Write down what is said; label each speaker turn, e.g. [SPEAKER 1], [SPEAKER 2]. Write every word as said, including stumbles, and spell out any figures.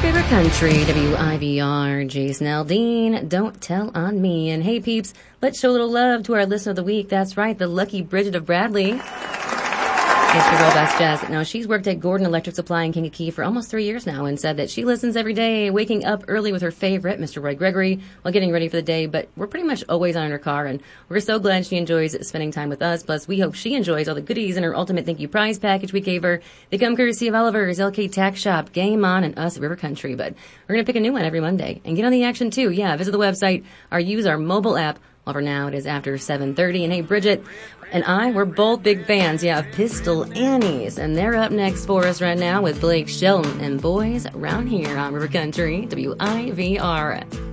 [SPEAKER 1] River Country, W I V R, Jason Aldean, Don't Tell on Me. And hey peeps, let's show a little love to our listener of the week. That's right, the lucky Bridget of Bradley. It's your girl, Best Jess. Now, she's worked at Gordon Electric Supply in Kankakee for almost three years now and said that she listens every day, waking up early with her favorite, Mister Roy Gregory, while getting ready for the day. But we're pretty much always on in her car, and we're so glad she enjoys spending time with us. Plus, we hope she enjoys all the goodies in her Ultimate Thank You prize package we gave her. They come courtesy of Oliver's, L K Tax Shop, Game On, and us at River Country. But we're going to pick a new one every Monday and get on the action, too. Yeah, visit the website or use our mobile app. Well, for now, it is after seven thirty. And hey, Bridget and I, we're both big fans, yeah, of Pistol Annies. And they're up next for us right now with Blake Shelton and Boys Around Here on River Country, W I V R.